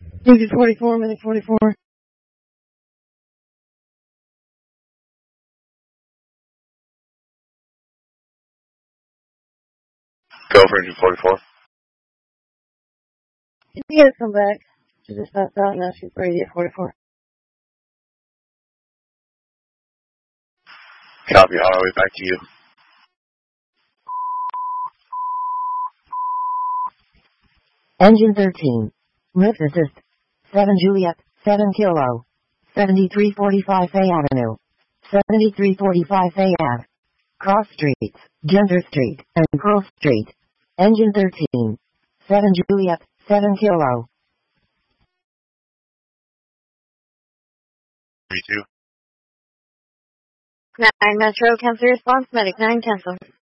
Engine 44, Medic 44. Go for engine 44. You gotta come back to this stop out now. She's ready at 44. Copy, on our way back to you. Engine 13. Lift assist. 7 Juliet, 7 Kilo. 7345 Fay Avenue. 7345 Fay Ave. Cross Streets, Gender Street, and Grove Street. Engine 13. 7 Juliet, 7 Kilo. 32. 9 Metro, cancel response, Medic 9 cancel.